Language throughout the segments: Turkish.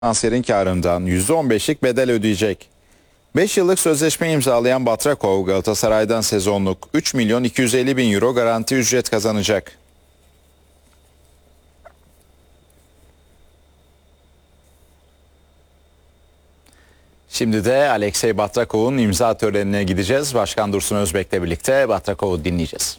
transferin karından %15'lik bedel ödeyecek. 5 yıllık sözleşme imzalayan Batrakov, Galatasaray'dan sezonluk 3 milyon 250 bin euro garanti ücret kazanacak. Şimdi de Alexey Batrakov'un imza törenine gideceğiz. Başkan Dursun Özbek'le birlikte Batrakov'u dinleyeceğiz.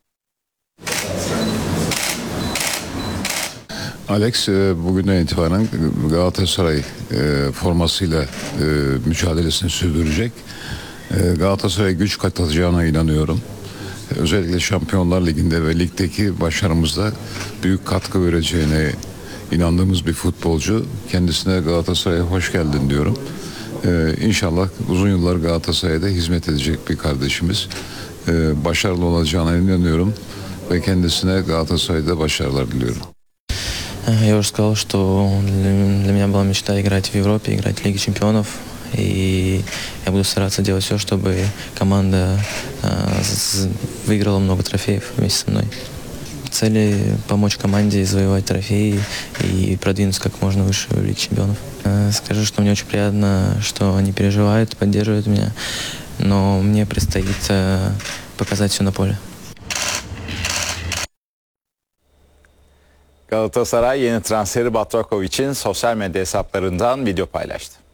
Alex bugünden itibaren Galatasaray formasıyla mücadelesini sürdürecek. Galatasaray güç katacağına inanıyorum. Özellikle Şampiyonlar Ligi'nde ve ligdeki başarımızda büyük katkı vereceğine inandığımız bir futbolcu. Kendisine Galatasaray'a hoş geldin diyorum. İnşallah uzun yıllar Galatasaray'da hizmet edecek bir kardeşimiz. Başarılı olacağına inanıyorum ve kendisine Galatasaray'da başarılar diliyorum. Я уже сказал, что для меня была мечта играть в Европе, играть в Лиге Чемпионов. И я буду стараться делать все, чтобы команда выиграла много трофеев вместе со мной. Цели помочь команде завоевать трофеи и продвинуться как можно выше в Лиге Чемпионов. Скажу, что мне очень приятно, что они переживают, поддерживают меня, но мне предстоит показать все на поле. Galatasaray yeni transferi Batrakov için sosyal medya hesaplarından video paylaştı.